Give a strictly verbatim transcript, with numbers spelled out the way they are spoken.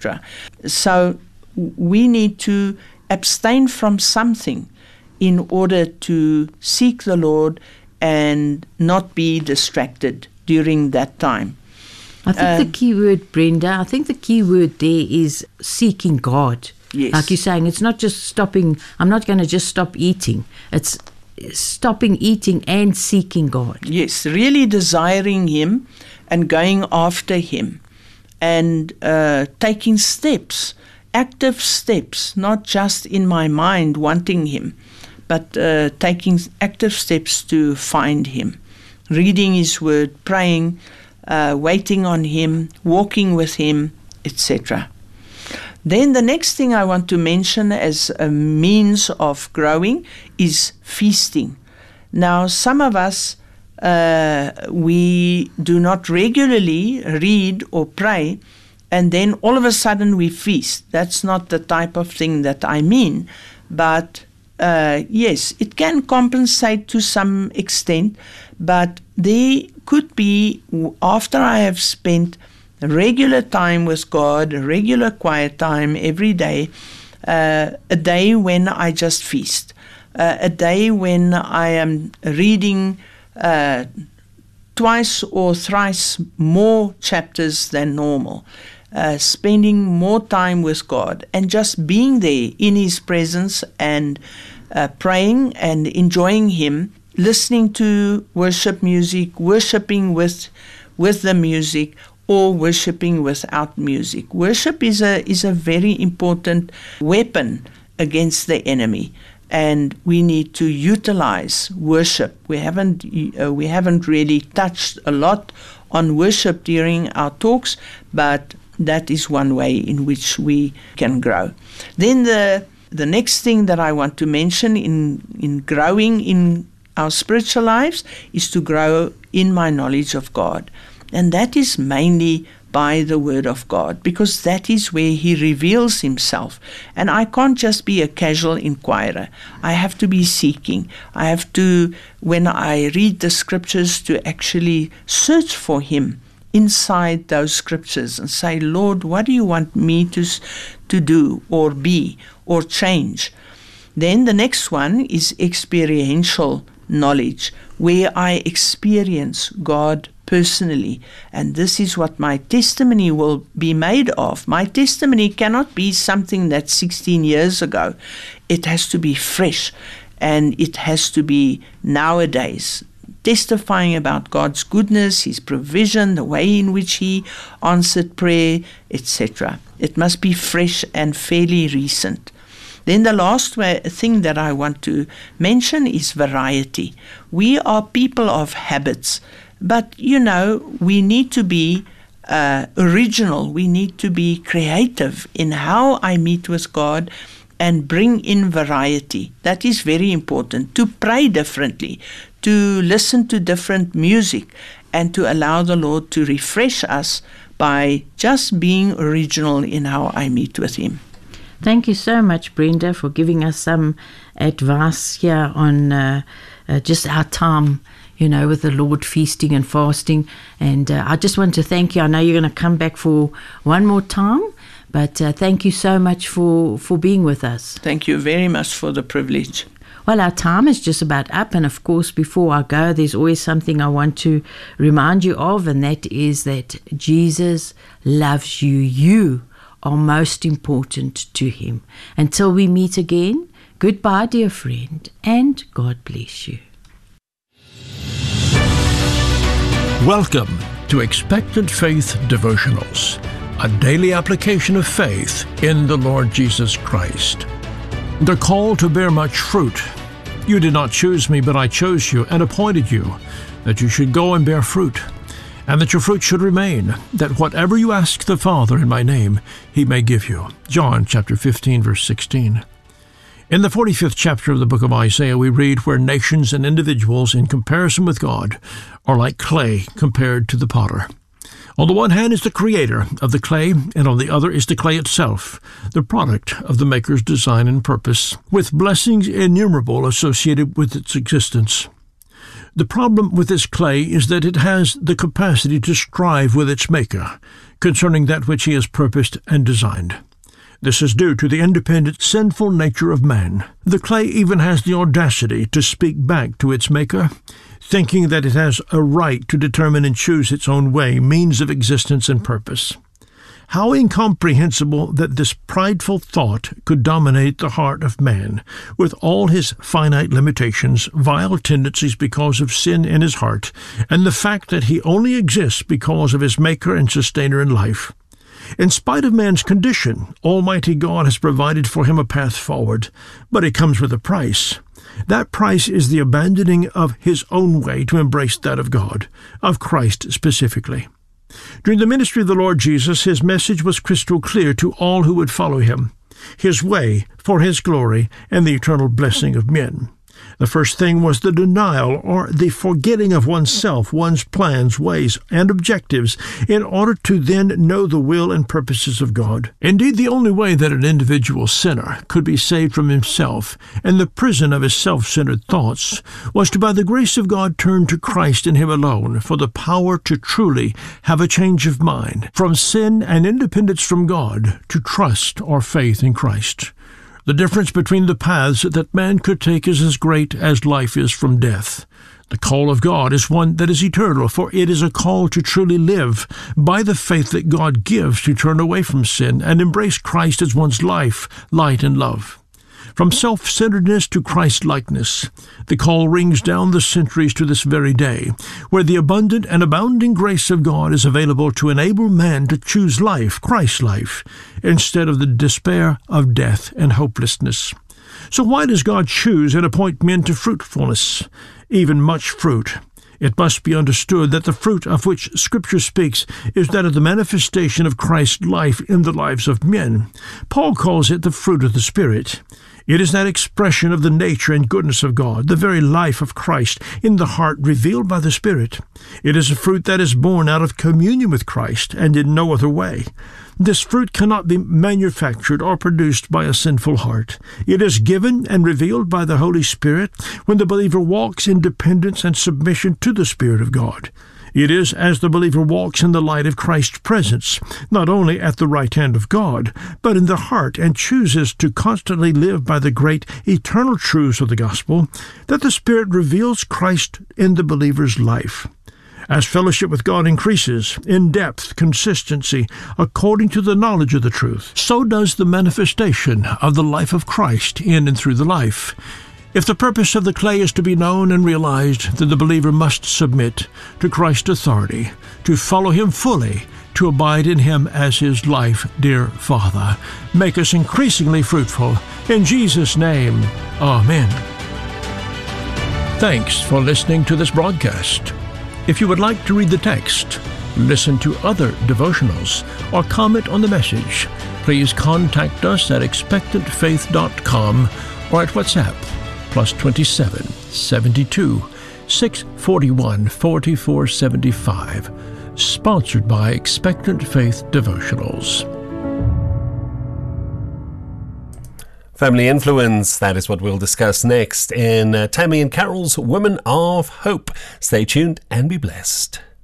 cetera. So we need to abstain from something in order to seek the Lord and not be distracted during that time. I think uh, the key word, Brenda, I think the key word there is seeking God. Yes. Like you're saying, it's not just stopping, I'm not going to just stop eating. It's stopping eating and seeking God. Yes, really desiring Him and going after Him and uh, taking steps, active steps, not just in my mind wanting Him, but uh, taking active steps to find Him, reading His Word, praying, uh, waiting on Him, walking with Him, et cetera. Then the next thing I want to mention as a means of growing is feasting. Now, some of us, uh, we do not regularly read or pray, and then all of a sudden we feast. That's not the type of thing that I mean, but Uh, yes, it can compensate to some extent, but there could be, after I have spent regular time with God, regular quiet time every day, uh, a day when I just feast, uh, a day when I am reading uh, twice or thrice more chapters than normal. Uh, spending more time with God and just being there in His presence and uh, praying and enjoying Him, listening to worship music, worshiping with with the music, or worshiping without music. Worship is a is a very important weapon against the enemy, and we need to utilize worship. We haven't uh, we haven't really touched a lot on worship during our talks, but that is one way in which we can grow. Then the the next thing that I want to mention in, in growing in our spiritual lives is to grow in my knowledge of God. And that is mainly by the Word of God, because that is where He reveals Himself. And I can't just be a casual inquirer. I have to be seeking. I have to, when I read the Scriptures, to actually search for Him inside those Scriptures and say, Lord, what do you want me to, to do or be or change? Then the next one is experiential knowledge, where I experience God personally. And this is what my testimony will be made of. My testimony cannot be something that's sixteen years ago. It has to be fresh, and it has to be nowadays, testifying about God's goodness, His provision, the way in which He answered prayer, et cetera. It must be fresh and fairly recent. Then the last way, thing that I want to mention is variety. We are people of habits, but, you know, we need to be uh, original. We need to be creative in how I meet with God and bring in variety. That is very important, to pray differently, to listen to different music, and to allow the Lord to refresh us by just being original in how I meet with Him. Thank you so much, Brenda, for giving us some advice here on uh, uh, just our time, you know, with the Lord, feasting and fasting. And uh, I just want to thank you. I know you're going to come back for one more time, but uh, thank you so much for, for being with us. Thank you very much for the privilege. Well, our time is just about up, and of course, before I go, there's always something I want to remind you of, and that is that Jesus loves you. You are most important to Him. Until we meet again, goodbye, dear friend, and God bless you. Welcome to Expectant Faith Devotionals, a daily application of faith in the Lord Jesus Christ. The call to bear much fruit. You did not choose me, but I chose you and appointed you, that you should go and bear fruit, and that your fruit should remain, that whatever you ask the Father in my name, He may give you. John chapter fifteen, verse sixteen. In the forty-fifth chapter of the book of Isaiah, we read where nations and individuals, in comparison with God, are like clay compared to the potter. On the one hand is the creator of the clay, and on the other is the clay itself, the product of the Maker's design and purpose, with blessings innumerable associated with its existence. The problem with this clay is that it has the capacity to strive with its maker concerning that which he has purposed and designed. This is due to the independent, sinful nature of man. The clay even has the audacity to speak back to its maker, thinking that it has a right to determine and choose its own way, means of existence and purpose. How incomprehensible that this prideful thought could dominate the heart of man, with all his finite limitations, vile tendencies because of sin in his heart, and the fact that he only exists because of his Maker and Sustainer in life. In spite of man's condition, Almighty God has provided for him a path forward, but it comes with a price. That price is the abandoning of his own way to embrace that of God, of Christ specifically. During the ministry of the Lord Jesus, his message was crystal clear to all who would follow him, his way for his glory and the eternal blessing of men. The first thing was the denial or the forgetting of oneself, one's plans, ways, and objectives, in order to then know the will and purposes of God. Indeed, the only way that an individual sinner could be saved from himself and the prison of his self-centered thoughts was to, by the grace of God, turn to Christ and him alone for the power to truly have a change of mind, from sin and independence from God to trust or faith in Christ. The difference between the paths that man could take is as great as life is from death. The call of God is one that is eternal, for it is a call to truly live by the faith that God gives to turn away from sin and embrace Christ as one's life, light, and love. From self-centeredness to Christ-likeness, the call rings down the centuries to this very day, where the abundant and abounding grace of God is available to enable man to choose life, Christ's life, instead of the despair of death and hopelessness. So why does God choose and appoint men to fruitfulness, even much fruit? It must be understood that the fruit of which Scripture speaks is that of the manifestation of Christ's life in the lives of men. Paul calls it the fruit of the Spirit. It is that expression of the nature and goodness of God, the very life of Christ in the heart revealed by the Spirit. It is a fruit that is born out of communion with Christ and in no other way. This fruit cannot be manufactured or produced by a sinful heart. It is given and revealed by the Holy Spirit when the believer walks in dependence and submission to the Spirit of God. It is as the believer walks in the light of Christ's presence, not only at the right hand of God, but in the heart, and chooses to constantly live by the great eternal truths of the gospel, that the Spirit reveals Christ in the believer's life. As fellowship with God increases in depth, consistency, according to the knowledge of the truth, so does the manifestation of the life of Christ in and through the life. If the purpose of the clay is to be known and realized, then the believer must submit to Christ's authority, to follow him fully, to abide in him as his life, dear Father. Make us increasingly fruitful. In Jesus' name, amen. Thanks for listening to this broadcast. If you would like to read the text, listen to other devotionals, or comment on the message, please contact us at expectant faith dot com or at WhatsApp, plus twenty-seven, seventy-two, six forty-one, forty-four seventy-five. Sponsored by Expectant Faith Devotionals. Family influence, that is what we'll discuss next in uh, Tammy and Carol's Women of Hope. Stay tuned and be blessed.